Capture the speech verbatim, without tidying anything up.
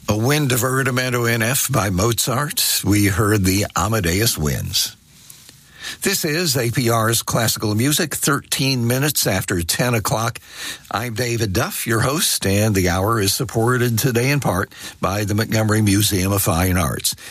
A Wind Divertimento N F by Mozart. We heard the Amadeus Winds. This is A P R's Classical Music, thirteen minutes after ten o'clock. I'm David Duff, your host, and the hour is supported today in part by the Montgomery Museum of Fine Arts.